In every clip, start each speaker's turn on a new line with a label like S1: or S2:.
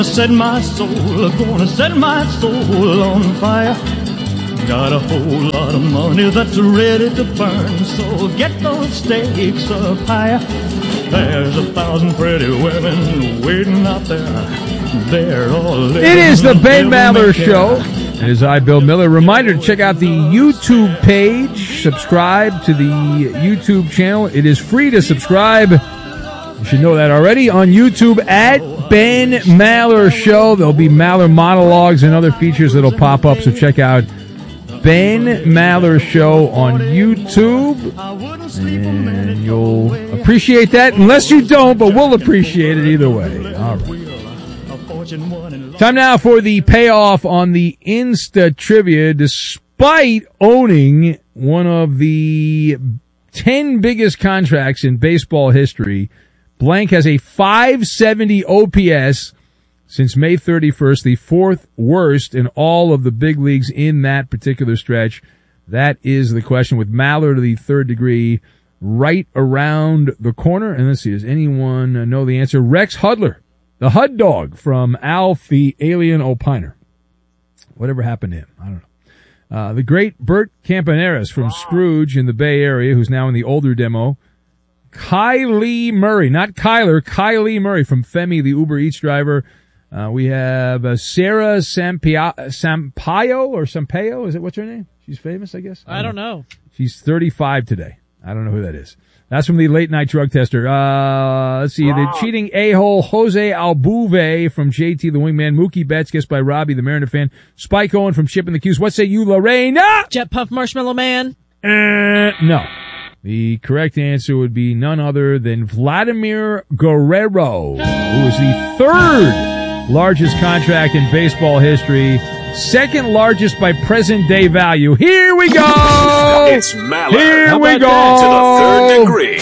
S1: Set my soul, gonna set my soul on fire. Got a whole lot of money that's ready to burn, so get those stakes up higher. There's 1,000 pretty women waiting out there. They're all living. It
S2: is the Ben Maller Show. It is I, Bill Miller. Reminder to check out the YouTube page. Subscribe to the YouTube channel. It is free to subscribe. You should know that already. On YouTube at Ben Maller Show. There'll be Maller monologues and other features that'll pop up, so check out Ben Maller Show on YouTube. And you'll appreciate that. Unless you don't, but we'll appreciate it either way. All right. Time now for the payoff on the Insta Trivia. Despite owning one of the 10 biggest contracts in baseball history, Blank has a 570 OPS since May 31st, the fourth worst in all of the big leagues in that particular stretch. That is the question, with Maller to the third degree right around the corner. And let's see, does anyone know the answer? Rex Hudler, the Hud Dog from Alf the Alien Opiner. Whatever happened to him? I don't know. The great Bert Campaneris from Scrooge in the Bay Area, who's now in the older demo. Kylie Murray, not Kyler, Kylie Murray from Femi, the Uber Eats driver. We have Sarah Sampaio or Sampaio. Is it, what's her name? She's famous, I guess.
S3: I don't know.
S2: She's 35 today. I don't know who that is. That's from the late night drug tester. Let's see. The cheating a-hole Jose Altuve from JT the Wingman. Mookie Betts, guessed by Robbie the Mariner fan. Spike Owen from Chip and the Q's. What say you, Lorena?
S3: Jet Puff Marshmallow Man.
S2: No. The correct answer would be none other than Vladimir Guerrero, who is the third largest contract in baseball history, second largest by present day value. Here we go!
S4: It's Maller.
S2: Here we go!
S4: To the third degree.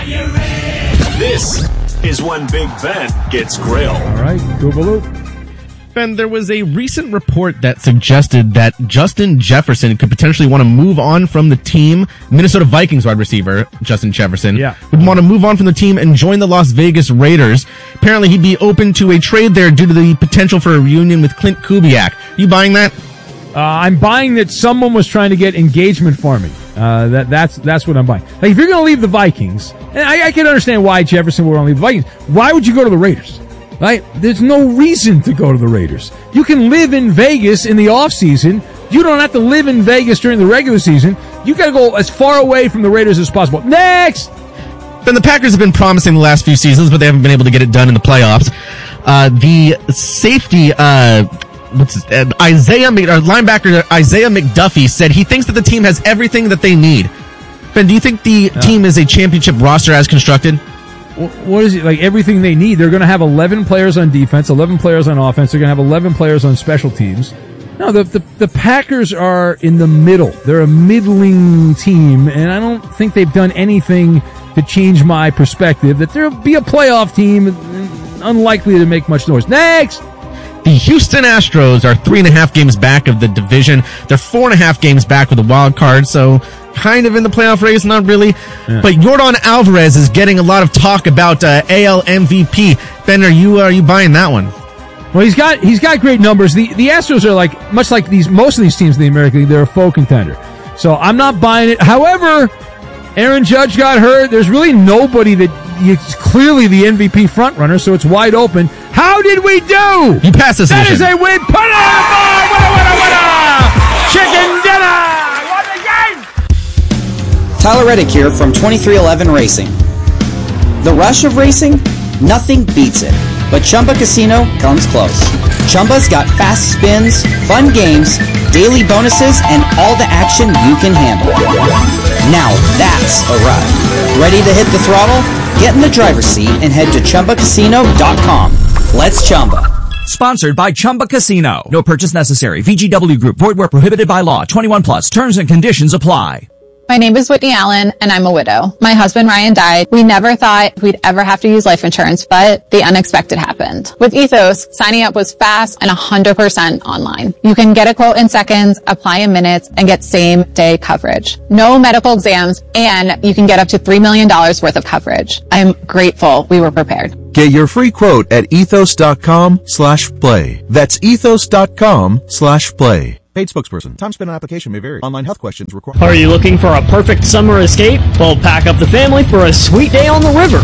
S4: This is when Big Ben gets grilled.
S2: All right, Goobaloop.
S5: Ben, there was a recent report that suggested that Justin Jefferson could potentially want to move on from the team. Minnesota Vikings wide receiver, Justin Jefferson, would want to move on from the team and join the Las Vegas Raiders. Apparently, he'd be open to a trade there due to the potential for a reunion with Clint Kubiak. You buying that?
S2: I'm buying that someone was trying to get engagement farming. That's what I'm buying. Like, if you're going to leave the Vikings, and I can understand why Jefferson would want to leave the Vikings, why would you go to the Raiders? Right? There's no reason to go to the Raiders. You can live in Vegas in the off season. You don't have to live in Vegas during the regular season. You got to go as far away from the Raiders as possible. Next!
S5: Ben, the Packers have been promising the last few seasons, but they haven't been able to get it done in the playoffs. The safety, linebacker Isaiah McDuffie said he thinks that the team has everything that they need. Ben, do you think the team is a championship roster as constructed?
S2: What is it, like everything they need? They're going to have 11 players on defense, 11 players on offense. They're going to have 11 players on special teams. No, the Packers are in the middle. They're a middling team, and I don't think they've done anything to change my perspective that there'll be a playoff team, unlikely to make much noise. Next!
S5: The Houston Astros are 3.5 games back of the division. They're 4.5 games back with a wild card, so kind of in the playoff race, not really. Yeah. But Yordan Alvarez is getting a lot of talk about AL MVP. Ben, are you buying that one?
S2: Well, he's got great numbers. The Astros are like, much like most of these teams in the American League, they're a faux contender. So I'm not buying it. However, Aaron Judge got hurt. There's really nobody it's clearly the MVP frontrunner, so it's wide open. How did we do?
S5: You passed this.
S2: That is a win. Put it on the board. Winner. Chicken dinner. What a game.
S6: Tyler Reddick here from 2311 Racing. The rush of racing? Nothing beats it. But Chumba Casino comes close. Chumba's got fast spins, fun games, daily bonuses, and all the action you can handle. Now that's a ride. Ready to hit the throttle? Get in the driver's seat and head to ChumbaCasino.com. Let's Chumba.
S7: Sponsored by Chumba Casino. No purchase necessary. VGW Group. Void where prohibited by law. 21 plus. Terms and conditions apply.
S8: My name is Whitney Allen, and I'm a widow. My husband, Ryan, died. We never thought we'd ever have to use life insurance, but the unexpected happened. With Ethos, signing up was fast and 100% online. You can get a quote in seconds, apply in minutes, and get same-day coverage. No medical exams, and you can get up to $3 million worth of coverage. I'm grateful we were prepared.
S3: Get your free quote at ethos.com/play. That's ethos.com/play. Paid spokesperson. Time spent on application may vary. Online health questions required.
S9: Are you looking for a perfect summer escape? Well, pack up the family for a sweet day on the river.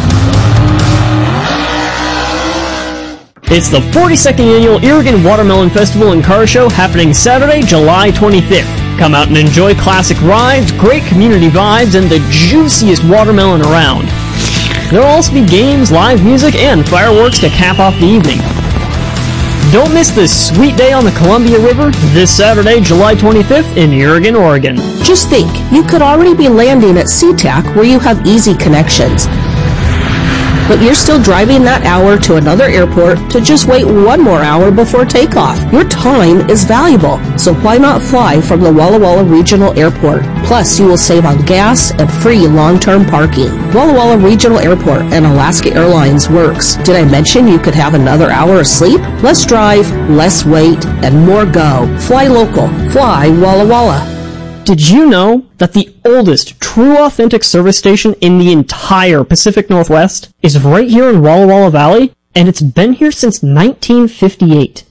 S9: It's the 42nd Annual Irrigan Watermelon Festival and Car Show happening Saturday, July 25th. Come out and enjoy classic rides, great community vibes, and the juiciest watermelon around. There'll also be games, live music, and fireworks to cap off the evening. Don't miss this sweet day on the Columbia River this Saturday, July 25th in Irrigan, Oregon.
S10: Just think, you could already be landing at SeaTac where you have easy connections. But you're still driving that hour to another airport to just wait one more hour before takeoff. Your time is valuable, so why not fly from the Walla Walla Regional Airport? Plus, you will save on gas and free long-term parking. Walla Walla Regional Airport and Alaska Airlines works. Did I mention you could have another hour of sleep? Less drive, less wait, and more go. Fly local. Fly Walla Walla.
S9: Did you know that the oldest true authentic service station in the entire Pacific Northwest is right here in Walla Walla Valley? And it's been here since 1958.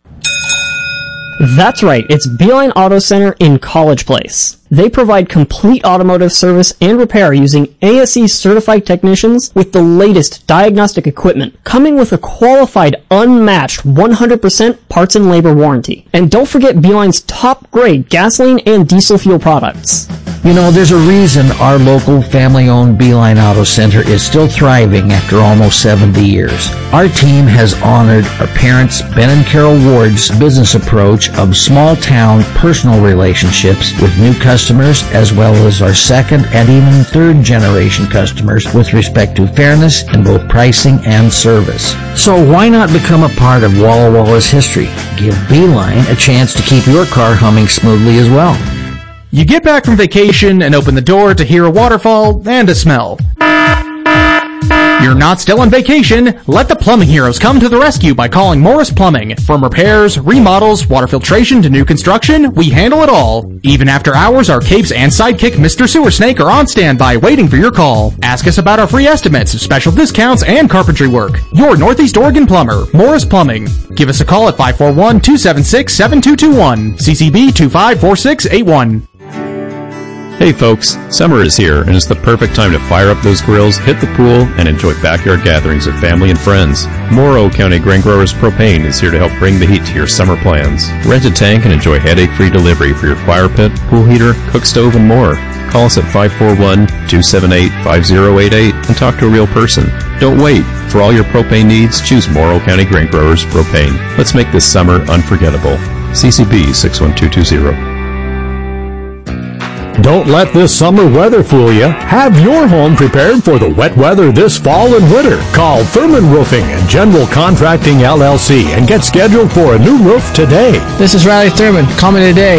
S9: That's right, it's Beeline Auto Center in College Place. They provide complete automotive service and repair using ASE certified technicians with the latest diagnostic equipment, coming with a qualified, unmatched 100% parts and labor warranty. And don't forget Beeline's top grade gasoline and diesel fuel products.
S11: You know, there's a reason our local family-owned Beeline Auto Center is still thriving after almost 70 years. Our team has honored our parents, Ben and Carol Ward's business approach of small-town personal relationships with new customers, as well as our second and even third-generation customers with respect to fairness in both pricing and service. So why not become a part of Walla Walla's history? Give Beeline a chance to keep your car humming smoothly as well.
S12: You get back from vacation and open the door to hear a waterfall and a smell. You're not still on vacation. Let the plumbing heroes come to the rescue by calling Morris Plumbing. From repairs, remodels, water filtration to new construction, we handle it all. Even after hours, our capes and sidekick Mr. Sewer Snake are on standby waiting for your call. Ask us about our free estimates, special discounts, and carpentry work. Your Northeast Oregon plumber, Morris Plumbing. Give us a call at 541-276-7221. CCB 254681.
S13: Hey folks, summer is here and it's the perfect time to fire up those grills, hit the pool, and enjoy backyard gatherings with family and friends. Morrow County Grain Growers Propane is here to help bring the heat to your summer plans. Rent a tank and enjoy headache-free delivery for your fire pit, pool heater, cook stove, and more. Call us at 541-278-5088 and talk to a real person. Don't wait. For all your propane needs, choose Morrow County Grain Growers Propane. Let's make this summer unforgettable. CCB 61220.
S14: Don't let this summer weather fool you. Have your home prepared for the wet weather this fall and winter. Call Thurman Roofing and General Contracting LLC and get scheduled for a new roof today.
S15: This is Riley Thurman. Call me today,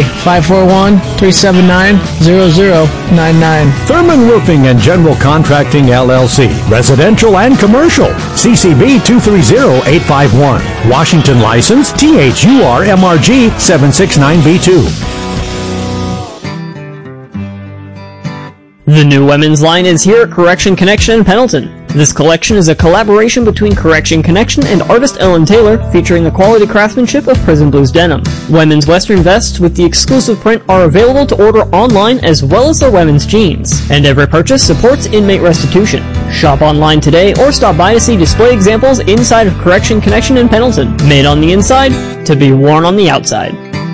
S15: 541-379-0099.
S14: Thurman Roofing and General Contracting LLC. Residential and commercial. CCB 230851. Washington license THURMRG 769B2.
S9: The new women's line is here at Correction Connection in Pendleton. This collection is a collaboration between Correction Connection and artist Ellen Taylor, featuring the quality craftsmanship of Prison Blues denim. Women's western vests with the exclusive print are available to order online, as well as their women's jeans. And every purchase supports inmate restitution. Shop online today or stop by to see display examples inside of Correction Connection in Pendleton. Made on the inside to be worn on the outside.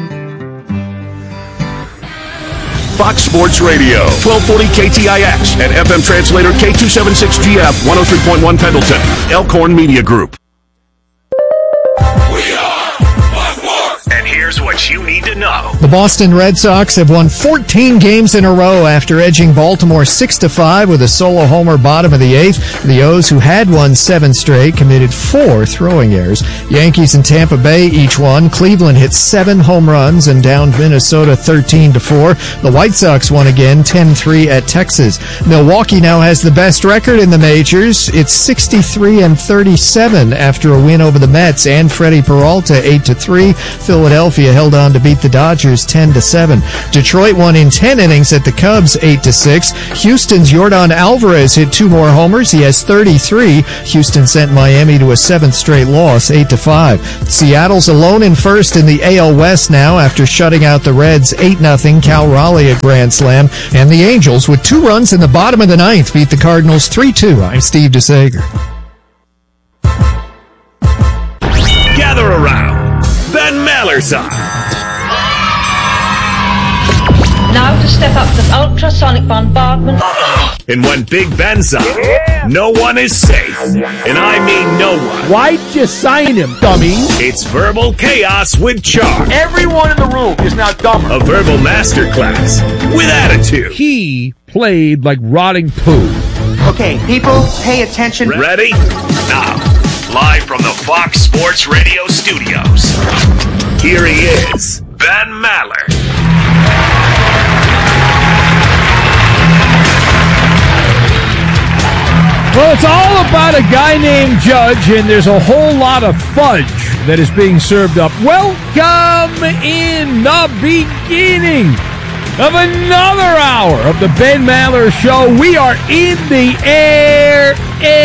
S16: Fox Sports Radio, 1240 KTIX, and FM translator K276GF, 103.1 Pendleton, Elkhorn Media Group.
S4: And here's what you need to know.
S17: The Boston Red Sox have won 14 games in a row after edging Baltimore 6-5 with a solo homer bottom of the eighth. The O's, who had won 7 straight, committed 4 throwing errors. Yankees and Tampa Bay each won. Cleveland hit 7 home runs and downed Minnesota 13-4. The White Sox won again 10-3 at Texas. Milwaukee now has the best record in the majors. It's 63-37 after a win over the Mets and Freddie Peralta 8-3. Philadelphia held on to beat the Dodgers 10-7. Detroit won in 10 innings at the Cubs 8-6. Houston's Yordan Alvarez hit 2 more homers. He has 33. Houston sent Miami to a 7th straight loss, 8-5. Seattle's alone in first in the AL West now after shutting out the Reds 8-0. Cal Raleigh a grand slam. And the Angels, with 2 runs in the bottom of the 9th, beat the Cardinals 3-2. I'm Steve DeSager.
S16: Gather around. Ben Maller's on.
S18: Now to step up to ultrasonic bombardment.
S16: And when Big Ben's on, no one is safe. And I mean no one.
S2: Why'd you sign him, dummy?
S16: It's Verbal Chaos with Charm.
S19: Everyone in the room is now dumber.
S16: A verbal masterclass with attitude.
S2: He played like rotting poo.
S19: Okay, people, pay attention.
S16: Ready? Now, live from the Fox Sports Radio studios, here he is, Ben Maller.
S2: Well, it's all about a guy named Judge, and there's a whole lot of fudge that is being served up. Welcome in the beginning of another hour of the Ben Maller Show. We are in the air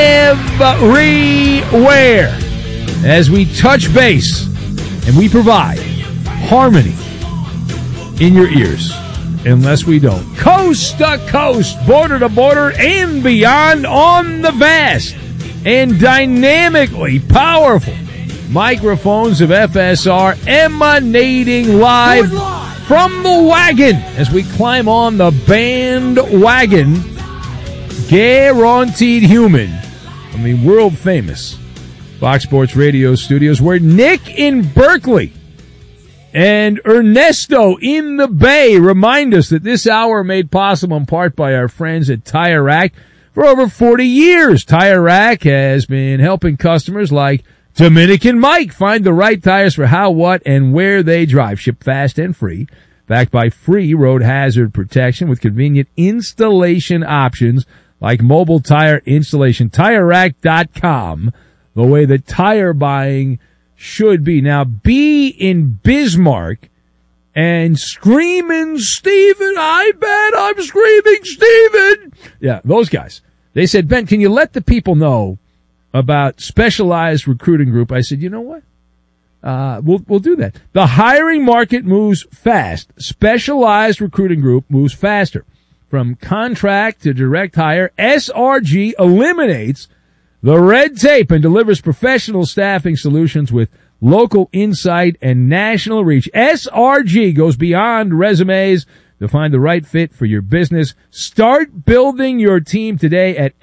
S2: everywhere as we touch base and we provide harmony in your ears. Unless we don't. Coast to coast, border to border, and beyond on the vast and dynamically powerful microphones of FSR emanating live from the wagon as we climb on the bandwagon. Guaranteed human from the world famous Fox Sports Radio studios, where Nick in Berkeley and Ernesto in the Bay remind us that this hour made possible in part by our friends at Tire Rack. For over 40 years, Tire Rack has been helping customers like Dominican Mike find the right tires for how, what, and where they drive. Shipped fast and free, backed by free road hazard protection with convenient installation options like mobile tire installation. TireRack.com, the way that tire buying should be. Now, be in Bismarck and screaming, Steven, I bet I'm screaming, Steven. Yeah, those guys. They said, Ben, can you let the people know about Specialized Recruiting Group? I said, you know what? We'll do that. The hiring market moves fast. Specialized Recruiting Group moves faster. From contract to direct hire, SRG eliminates the red tape and delivers professional staffing solutions with local insight and national reach. SRG goes beyond resumes to find the right fit for your business. Start building your team today at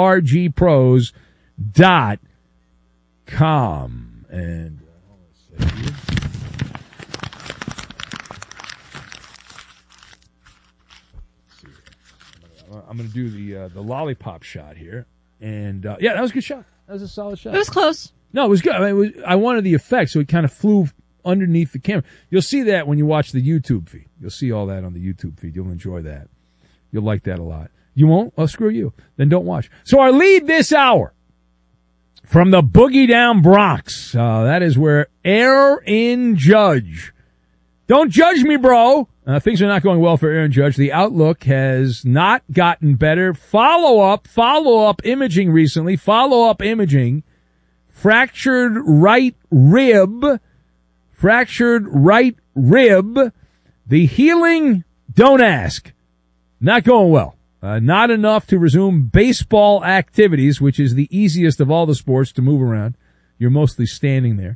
S2: srgpros.com. And I'm going to do the lollipop shot here. And, yeah, that was a good shot. That was a solid shot.
S20: It was close.
S2: No, it was good. I mean, I wanted the effect, so it kind of flew underneath the camera. You'll see that when you watch the YouTube feed. You'll see all that on the YouTube feed. You'll enjoy that. You'll like that a lot. You won't? Oh, screw you. Then don't watch. So our lead this hour from the Boogie Down Bronx. That is where Aaron Judge. Don't judge me, bro. Things are not going well for Aaron Judge. The outlook has not gotten better. Follow-up imaging recently. Follow-up imaging. Fractured right rib. The healing, don't ask. Not going well. Not enough to resume baseball activities, which is the easiest of all the sports to move around. You're mostly standing there.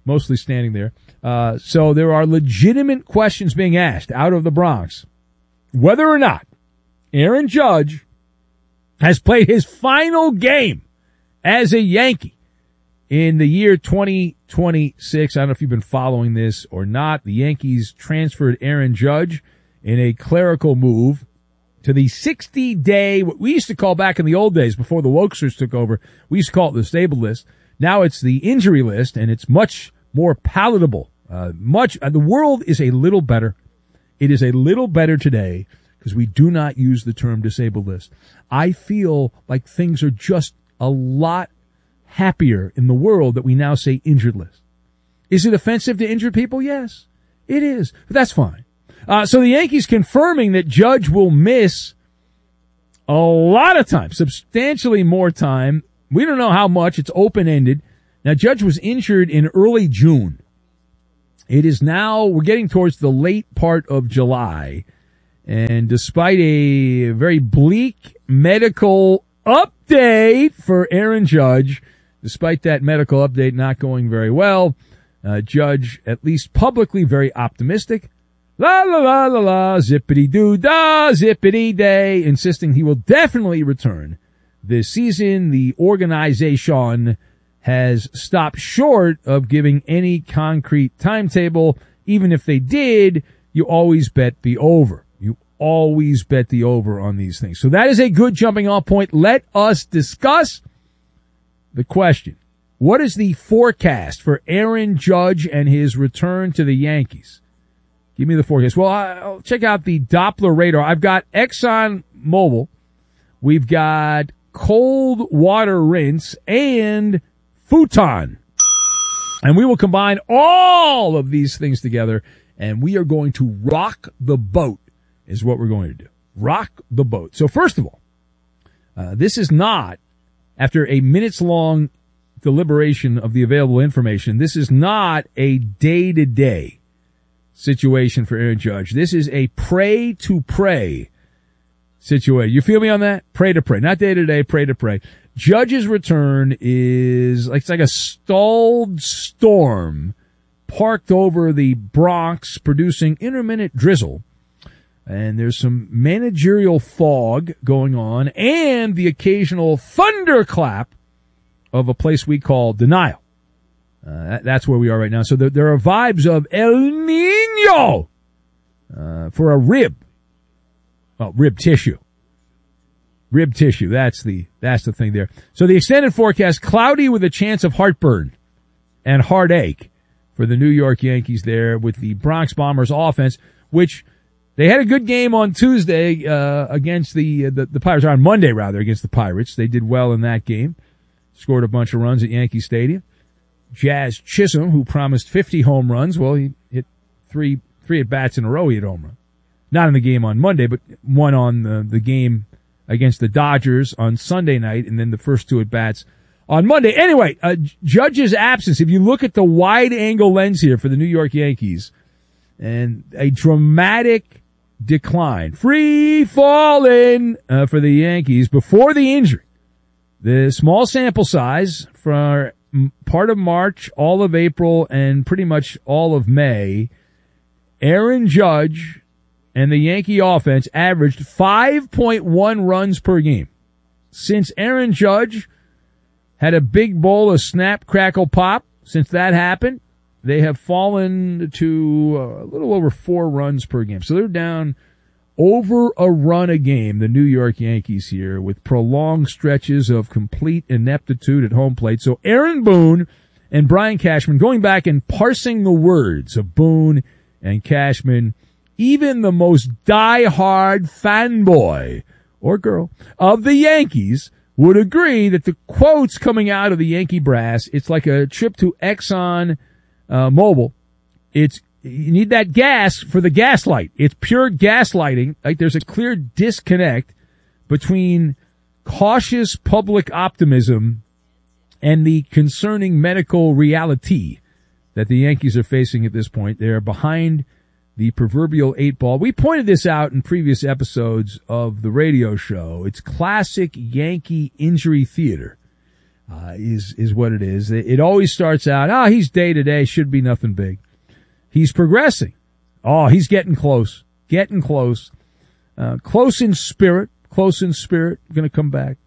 S2: So there are legitimate questions being asked out of the Bronx. Whether or not Aaron Judge has played his final game as a Yankee in the year 2026. I don't know if you've been following this or not. The Yankees transferred Aaron Judge in a clerical move to the 60-day, what we used to call back in the old days before the Wokesters took over, we used to call it the stable list. Now it's the injury list, and it's much more palatable. The world is a little better. It is a little better today because we do not use the term disabled list. I feel like things are just a lot happier in the world that we now say injured list. Is it offensive to injured people? Yes. It is. But that's fine. So the Yankees confirming that Judge will miss a lot of time, substantially more time. We don't know how much. It's open-ended. Now, Judge was injured in early June. It is now, we're getting towards the late part of July. And despite a very bleak medical update for Aaron Judge, despite that medical update not going very well, Judge, at least publicly, very optimistic. La la la la la, zippity doo da, zippity day, insisting he will definitely return this season. The organization has stopped short of giving any concrete timetable. Even if they did, you always bet the over. You always bet the over on these things. So that is a good jumping off point. Let us discuss the question. What is the forecast for Aaron Judge and his return to the Yankees? Give me the forecast. Well, I'll check out the Doppler radar. I've got Exxon Mobil. We've got cold water rinse and futon. And we will combine all of these things together, and we are going to rock the boat is what we're going to do. Rock the boat. So first of all, this is not, after a minutes-long deliberation of the available information, this is not a day-to-day situation for Aaron Judge. This is a pray-to-pray situation. You feel me on that? Pray-to-pray. Not day-to-day, pray-to-pray. Judge's return is, it's like a stalled storm parked over the Bronx, producing intermittent drizzle. And there's some managerial fog going on and the occasional thunderclap of a place we call denial. That's where we are right now. So there are vibes of El Nino for a rib. Well, rib tissue. Rib tissue. That's the thing there. So the extended forecast, cloudy with a chance of heartburn and heartache for the New York Yankees there with the Bronx Bombers offense, which they had a good game on Tuesday against the Pirates, or on Monday rather, against the Pirates. They did well in that game. Scored a bunch of runs at Yankee Stadium. Jazz Chisholm, who promised 50 home runs, well, he hit three at-bats in a row. He hit home run. Not in the game on Monday, but one on the game against the Dodgers on Sunday night, and then the first two at-bats on Monday. Anyway, Judge's absence, if you look at the wide-angle lens here for the New York Yankees, and a dramatic decline, free falling for the Yankees before the injury. The small sample size for part of March, all of April, and pretty much all of May, Aaron Judge and the Yankee offense averaged 5.1 runs per game. Since Aaron Judge had a big bowl of snap, crackle, pop, since that happened, they have fallen to a little over 4 runs per game. So they're down over a run a game, the New York Yankees here, with prolonged stretches of complete ineptitude at home plate. So Aaron Boone and Brian Cashman, going back and parsing the words of Boone and Cashman, even the most die-hard fanboy or girl of the Yankees would agree that the quotes coming out of the Yankee brass, it's like a trip to Exxon Mobil. You need that gas for the gaslight. It's pure gaslighting. Like, there's a clear disconnect between cautious public optimism and the concerning medical reality that the Yankees are facing at this point. They're behind the proverbial 8 ball. We pointed this out in previous episodes of the radio show. It's classic Yankee injury theater, is what it is. It always starts out, he's day to day, should be nothing big. He's progressing. He's getting close. Close in spirit. Going to come back.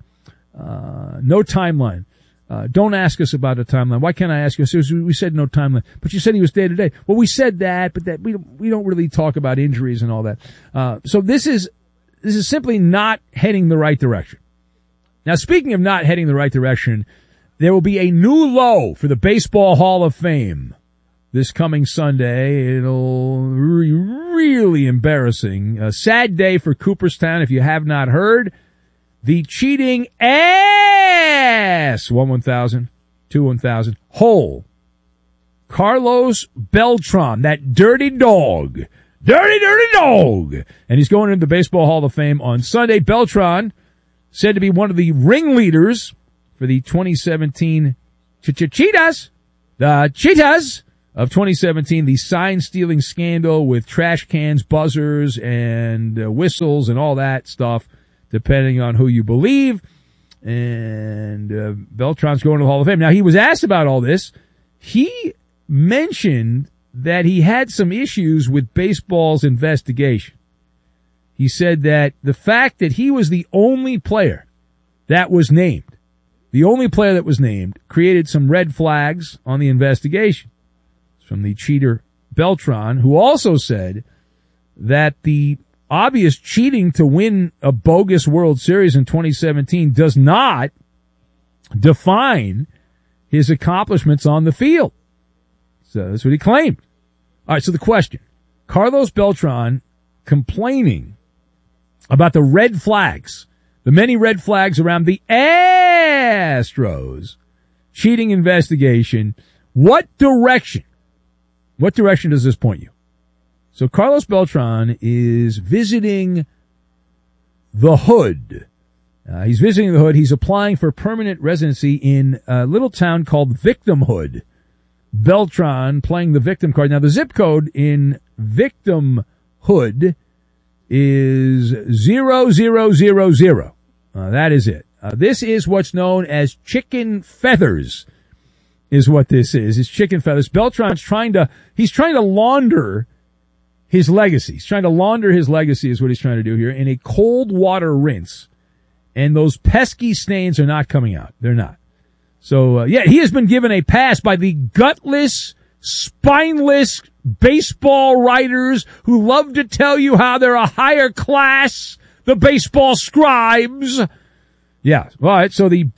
S2: No timeline. Don't ask us about a timeline. Why can't I ask you? We said no timeline, but you said he was day to day. Well, we said that, but that we don't really talk about injuries and all that. So this is simply not heading the right direction. Now, speaking of not heading the right direction, there will be a new low for the Baseball Hall of Fame this coming Sunday. It'll be really embarrassing. A sad day for Cooperstown, if you have not heard. The cheating ass 1-1000, 2-1000 hole Carlos Beltran, that dirty dog. Dirty dog. And he's going into the Baseball Hall of Fame on Sunday. Beltran, said to be one of the ringleaders for the 2017 Cheetahs. The Cheetahs of 2017, the sign-stealing scandal with trash cans, buzzers, and whistles and all that stuff, depending on who you believe. And Beltran's going to the Hall of Fame. Now, he was asked about all this. He mentioned that he had some issues with baseball's investigation. He said that the fact that he was the only player that was named, created some red flags on the investigation. It's from the cheater Beltran, who also said that the obvious cheating to win a bogus World Series in 2017 does not define his accomplishments on the field. So that's what he claimed. All right, so the question. Carlos Beltran complaining about the red flags, the many red flags around the Astros cheating investigation. What direction does this point you? So Carlos Beltran is visiting the hood. He's visiting the hood. He's applying for permanent residency in a little town called Victimhood. Beltran playing the victim card. Now, the zip code in Victimhood is 0000. That is it. This is what's known as chicken feathers, is what this is. It's chicken feathers. Beltran's trying to launder his legacy. He's trying to launder his legacy is what he's trying to do here in a cold water rinse. And those pesky stains are not coming out. They're not. So, he has been given a pass by the gutless, spineless baseball writers who love to tell you how they're a higher class, the baseball scribes. Yeah, all right, so the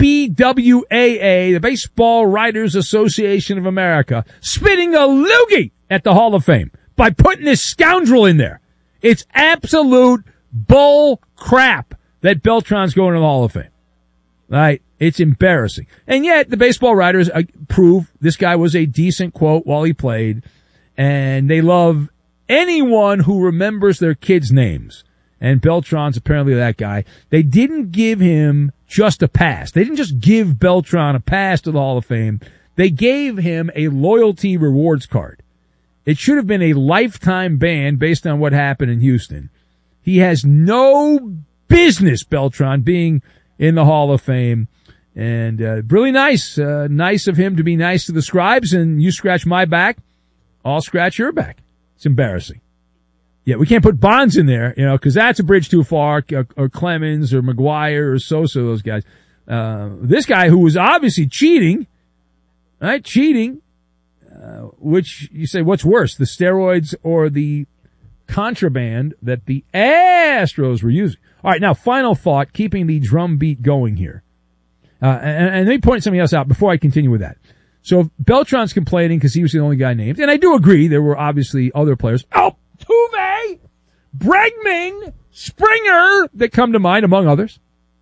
S2: BBWAA, the Baseball Writers Association of America, spitting a loogie at the Hall of Fame by putting this scoundrel in there. It's absolute bull crap that Beltran's going to the Hall of Fame. All right? It's embarrassing. And yet, the baseball writers prove this guy was a decent quote while he played, and they love anyone who remembers their kids' names. And Beltran's apparently that guy. They didn't give him just a pass. They didn't just give Beltran a pass to the Hall of Fame. They gave him a loyalty rewards card. It should have been a lifetime ban based on what happened in Houston. He has no business, Beltran, being in the Hall of Fame. And really nice. Nice of him to be nice to the scribes. And you scratch my back, I'll scratch your back. It's embarrassing. Yeah, we can't put Bonds in there, because that's a bridge too far, or Clemens or McGuire or Sosa, those guys. This guy who was obviously cheating, right? Cheating, which you say, what's worse, the steroids or the contraband that the Astros were using? All right, now, final thought, keeping the drum beat going here. And let me point something else out before I continue with that. So Beltran's complaining because he was the only guy named, and I do agree there were obviously other players. Altuve, Bregman, Springer that come to mind, among others.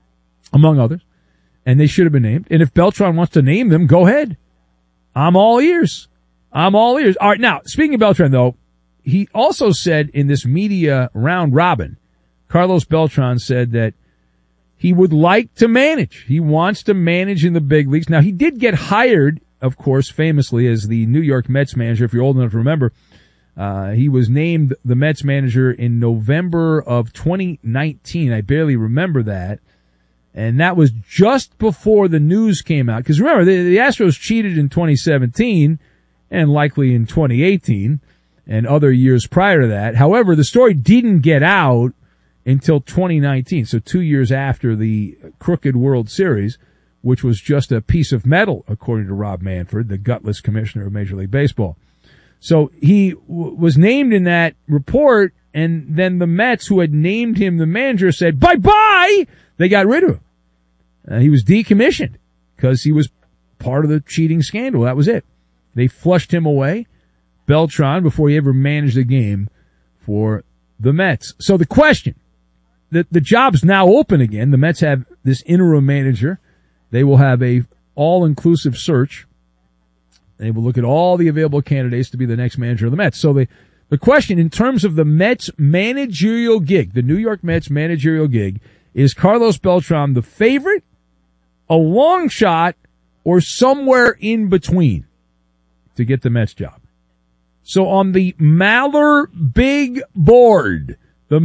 S2: And they should have been named. And if Beltran wants to name them, go ahead. I'm all ears. All right, now, speaking of Beltran, though, he also said in this media round robin, Carlos Beltran said that he would like to manage. He wants to manage in the big leagues. Now, he did get hired, of course, famously as the New York Mets manager, if you're old enough to remember. He was named the Mets manager in November of 2019. I barely remember that. And that was just before the news came out. Because remember, the Astros cheated in 2017 and likely in 2018 and other years prior to that. However, the story didn't get out until 2019, so 2 years after the crooked World Series, which was just a piece of metal, according to Rob Manfred, the gutless commissioner of Major League Baseball. So he was named in that report, and then the Mets, who had named him the manager, said, bye-bye! They got rid of him. He was decommissioned because he was part of the cheating scandal. That was it. They flushed him away, Beltran, before he ever managed a game for the Mets. So the question, the job's now open again. The Mets have this interim manager. They will have a all-inclusive search. They will look at all the available candidates to be the next manager of the Mets. So the question in terms of the Mets managerial gig, the New York Mets managerial gig, is Carlos Beltran the favorite, a long shot, or somewhere in between to get the Mets job? So on the Maller Big Board,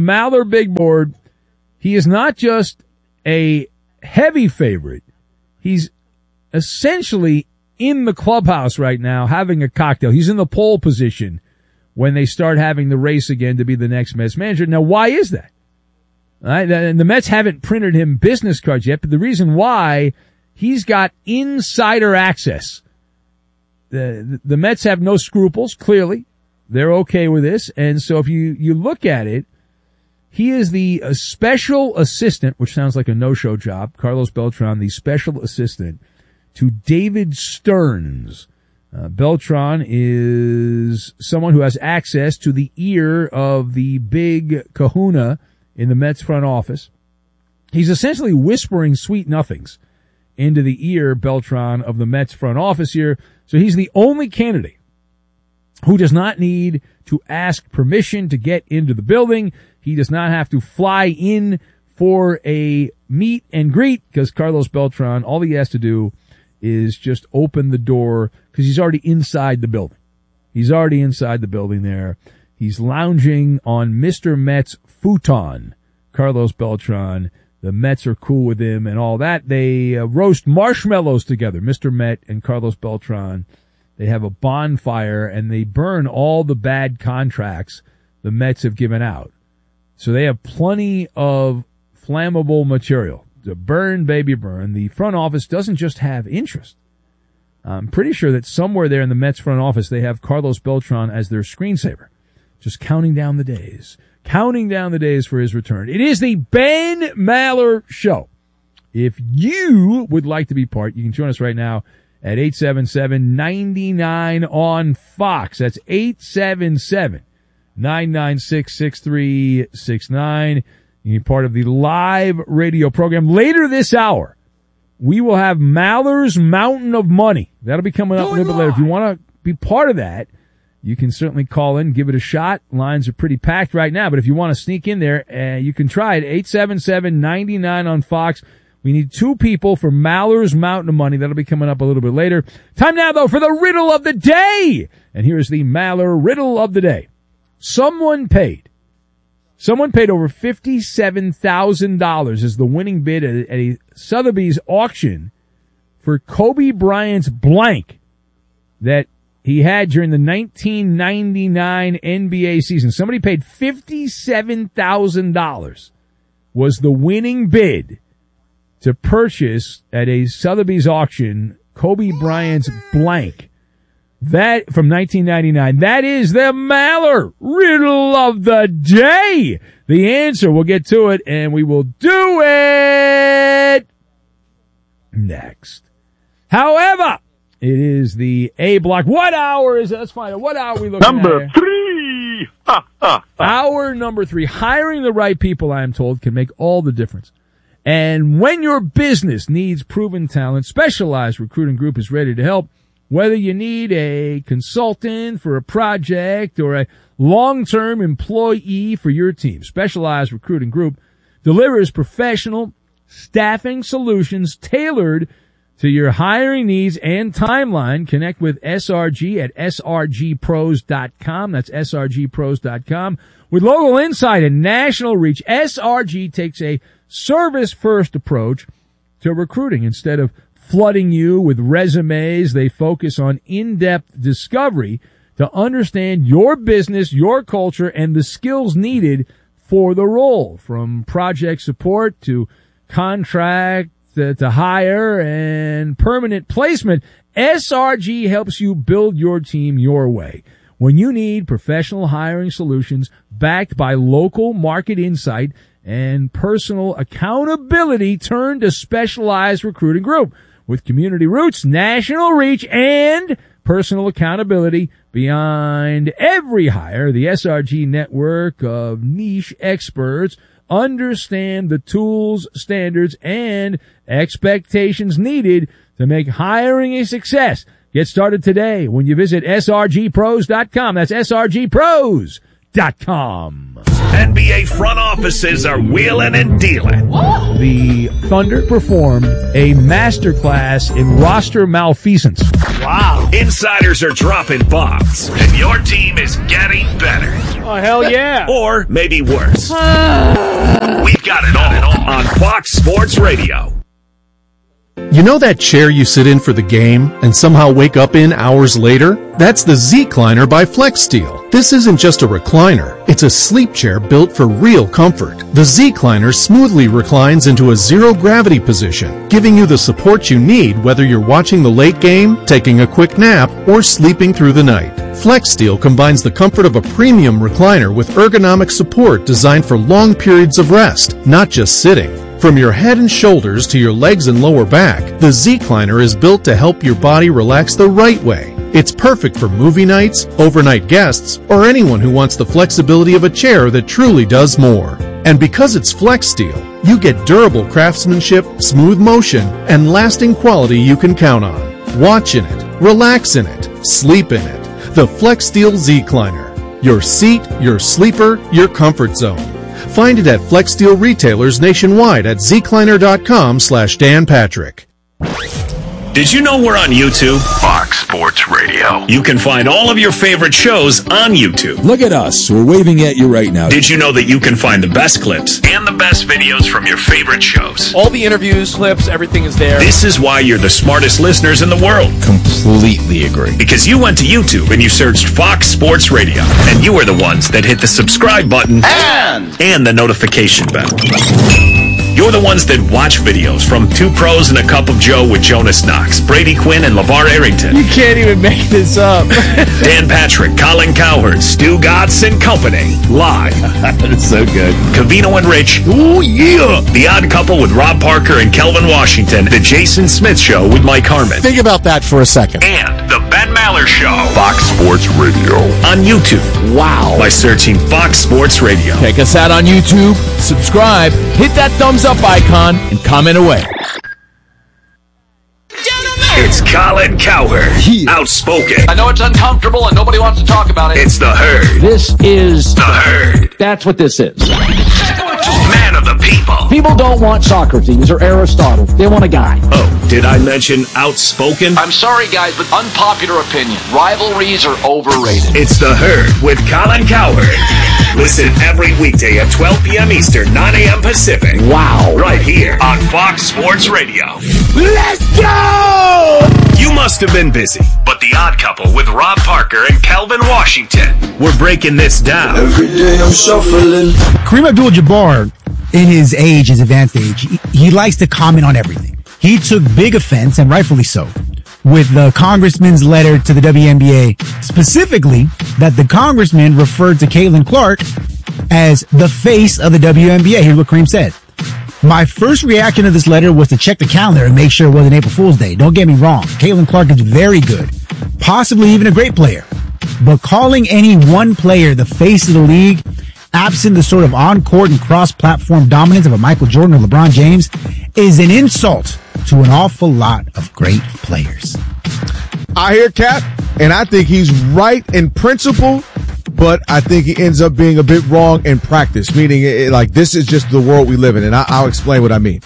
S2: he is not just a heavy favorite. He's essentially in the clubhouse right now having a cocktail. He's in the pole position when they start having the race again to be the next Mets manager. Now, why is that? And the Mets haven't printed him business cards yet, but the reason why, he's got insider access. The Mets have no scruples, clearly. They're okay with this. And so if you look at it, he is the special assistant, which sounds like a no-show job, Carlos Beltran, the special assistant to David Stearns. Beltran is someone who has access to the ear of the big kahuna in the Mets front office. He's essentially whispering sweet nothings into the ear, Beltran, of the Mets front office here. So he's the only candidate who does not need to ask permission to get into the building. He does not have to fly in for a meet and greet because Carlos Beltran, all he has to do is just open the door because he's already inside the building. He's already inside the building there. He's lounging on Mr. Met's futon, Carlos Beltran. The Mets are cool with him and all that. They roast marshmallows together, Mr. Met and Carlos Beltran. They have a bonfire, and they burn all the bad contracts the Mets have given out. So they have plenty of flammable material to burn, baby, burn. The front office doesn't just have interest. I'm pretty sure that somewhere there in the Mets front office, they have Carlos Beltran as their screensaver, just counting down the days for his return. It is the Ben Maller Show. If you would like to be part, you can join us right now at 877-99 on Fox. That's 877-996-6369. You can be part of the live radio program. Later this hour, we will have Maller's Mountain of Money. That'll be coming up a little bit later. If you want to be part of that, you can certainly call in, give it a shot. Lines are pretty packed right now, but if you want to sneak in there, you can try it. 877-99 on Fox. We need 2 people for Maller's Mountain of Money. That'll be coming up a little bit later. Time now, though, for the riddle of the day. And here's the Maller riddle of the day. Someone paid over $57,000 as the winning bid at a Sotheby's auction for Kobe Bryant's blank that he had during the 1999 NBA season. Somebody paid $57,000 was the winning bid to purchase at a Sotheby's auction Kobe Bryant's blank. That from 1999. That is the Maller riddle of the day. The answer, we'll get to it, and we will do it next. However, it is the A block. What hour is it? Let's find out. What hour are we looking at?
S16: Number 3.
S2: Hour number 3. Hiring the right people, I am told, can make all the difference. And when your business needs proven talent, Specialized Recruiting Group is ready to help. Whether you need a consultant for a project or a long-term employee for your team, Specialized Recruiting Group delivers professional staffing solutions tailored to your hiring needs and timeline. Connect with SRG at srgpros.com. That's srgpros.com. With local insight and national reach, SRG takes a service-first approach to recruiting. Instead of flooding you with resumes, they focus on in-depth discovery to understand your business, your culture, and the skills needed for the role, from project support to contract to hire and permanent placement. SRG helps you build your team your way. When you need professional hiring solutions backed by local market insight and personal accountability, turn to Specialized Recruiting Group. With community roots, national reach, and personal accountability behind every hire, the SRG network of niche experts understand the tools, standards, and expectations needed to make hiring a success. Get started today when you visit srgpros.com. That's srgpros.com.
S4: NBA front offices are wheeling and dealing.
S2: The Thunder performed a masterclass in roster malfeasance.
S4: Wow. Insiders are dropping bombs, and your team is getting better.
S15: Oh, hell yeah.
S4: Or maybe worse. We've got it all on Fox Sports Radio.
S20: You know that chair you sit in for the game and somehow wake up in hours later? That's the Z-Cliner by FlexSteel. This isn't just a recliner. It's a sleep chair built for real comfort. The Z-Cliner smoothly reclines into a zero-gravity position, giving you the support you need whether you're watching the late game, taking a quick nap, or sleeping through the night. FlexSteel combines the comfort of a premium recliner with ergonomic support designed for long periods of rest, not just sitting. From your head and shoulders to your legs and lower back, the Z-Cliner is built to help your body relax the right way. It's perfect for movie nights, overnight guests, or anyone who wants the flexibility of a chair that truly does more. And because it's FlexSteel, you get durable craftsmanship, smooth motion, and lasting quality you can count on. Watch in it, relax in it, sleep in it. The FlexSteel Z-Cliner. Your seat, your sleeper, your comfort zone. Find it at FlexSteel retailers nationwide at zcliner.com/Dan Patrick.
S4: Did you know we're on YouTube? Fox Sports Radio. You can find all of your favorite shows on YouTube.
S21: Look at us. We're waving at you right now.
S4: Did you know that you can find the best clips and the best videos from your favorite shows?
S22: All the interviews, clips, everything is there.
S4: This is why you're the smartest listeners in the world.
S21: Completely agree.
S4: Because you went to YouTube and you searched Fox Sports Radio. And you are the ones that hit the subscribe button and the notification bell. You're the ones that watch videos from Two Pros and a Cup of Joe with Jonas Knox, Brady Quinn, and LeVar Arrington.
S15: You can't even make this up.
S4: Dan Patrick, Colin Cowherd, Stu Gatz and Company. Live.
S21: That's so good.
S4: Covino and Rich.
S21: Oh, yeah.
S4: The Odd Couple with Rob Parker and Kelvin Washington. The Jason Smith Show with Mike Harmon.
S21: Think about that for a second.
S4: And The Ben Maller Show.
S16: Fox Sports Radio.
S4: On YouTube.
S21: Wow.
S4: By searching Fox Sports Radio.
S21: Check us out on YouTube. Subscribe. Hit that thumbs up icon and comment away.
S4: It's Colin Cowherd. Outspoken.
S22: I know it's uncomfortable and nobody wants to talk about it.
S4: It's the Herd.
S21: This is
S4: the Herd.
S21: That's what this is.
S4: Man of the people.
S21: People don't want Socrates or Aristotle. They want a guy.
S4: Oh, did I mention outspoken?
S22: I'm sorry, guys, but unpopular opinion. Rivalries are overrated.
S4: It's the Herd with Colin Cowherd. Listen every weekday at 12 p.m. Eastern, 9 a.m. Pacific.
S21: Wow.
S4: Right here on Fox Sports Radio.
S21: Let's go!
S4: You must have been busy, but The Odd Couple with Rob Parker and Kelvin Washington. We're breaking this down.
S23: Every day I'm shuffling.
S24: Kareem Abdul-Jabbar, in his age, his advanced age, he likes to comment on everything. He took big offense, and rightfully so, with the congressman's letter to the WNBA, specifically that the congressman referred to Caitlin Clark as the face of the WNBA. Here's what Kareem said. My first reaction to this letter was to check the calendar and make sure it wasn't April Fool's Day. Don't get me wrong. Caitlin Clark is very good, possibly even a great player. But calling any one player the face of the league, absent the sort of on-court and cross-platform dominance of a Michael Jordan or LeBron James, is an insult to an awful lot of great players.
S25: I hear Cap, and I think he's right in principle, but I think he ends up being a bit wrong in practice, meaning like this is just the world we live in, and I'll explain what I mean.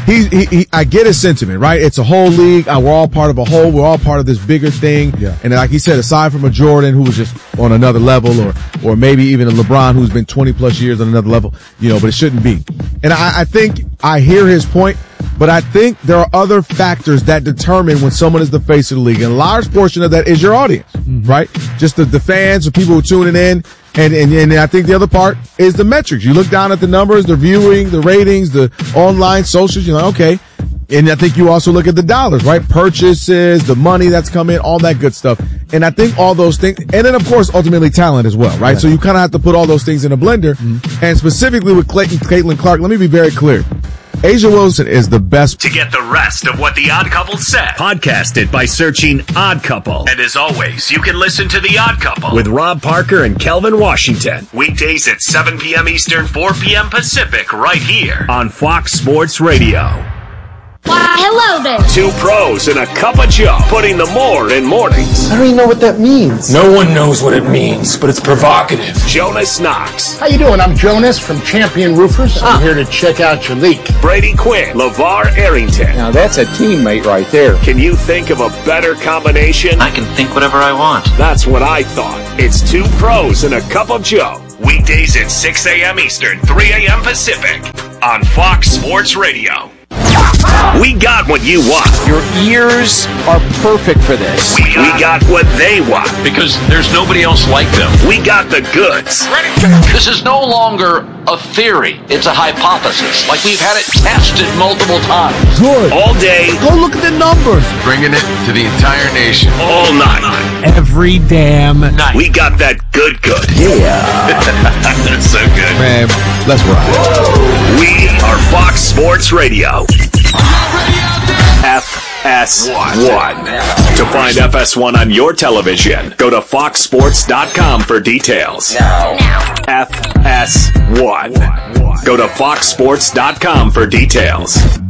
S25: I get his sentiment, right? It's a whole league. We're all part of a whole. We're all part of this bigger thing. Yeah. And like he said, aside from a Jordan who was just on another level, or maybe even a LeBron who's been 20 plus years on another level, but it shouldn't be. And I think I hear his point, but I think there are other factors that determine when someone is the face of the league. And a large portion of that is your audience, right? Just the fans, the people who are tuning in. And I think the other part is the metrics. You look down at the numbers, the viewing, the ratings, the online socials, you're like, okay. And I think you also look at the dollars, right? Purchases, the money that's come in, all that good stuff. And I think all those things, and then of course, ultimately talent as well, right? Yeah. So you kind of have to put all those things in a blender. Mm-hmm. And specifically with Caitlin Clark, let me be very clear. A'ja Wilson is the best.
S4: To get the rest of what The Odd Couple said, podcast it by searching Odd Couple. And as always, you can listen to The Odd Couple with Rob Parker and Kelvin Washington. Weekdays at 7 p.m. Eastern, 4 p.m. Pacific, right here on Fox Sports Radio.
S1: Why, hello there.
S16: Two pros and a cup of Joe, putting the more in mornings.
S5: I don't even know what that means.
S6: No one knows what it means, but it's provocative.
S16: Jonas Knox.
S5: How you doing? I'm Jonas from Champion Roofers. I'm here to check out your leak.
S16: Brady Quinn. LeVar Arrington.
S5: Now that's a teammate right there.
S16: Can you think of a better combination?
S7: I can think whatever I want.
S16: That's what I thought. It's two pros and a cup of Joe. Weekdays at 6 a.m. Eastern, 3 a.m. Pacific on Fox Sports Radio. We got what you want.
S5: Your ears are perfect for this.
S16: We got what they want.
S7: Because there's nobody else like them.
S16: We got the goods.
S22: This is no longer a theory. It's a hypothesis. Like we've had it tested multiple times.
S25: Good.
S16: All day.
S25: Go look at the numbers.
S6: Bringing it to the entire nation.
S16: All night.
S24: Every damn night.
S16: We got that good.
S24: Yeah.
S16: That's so good.
S25: Man, let's ride.
S16: We are Fox Sports Radio. FS1. To find FS1 on your television, go to foxsports.com for details.
S22: Now.
S16: FS1. Go to foxsports.com for details.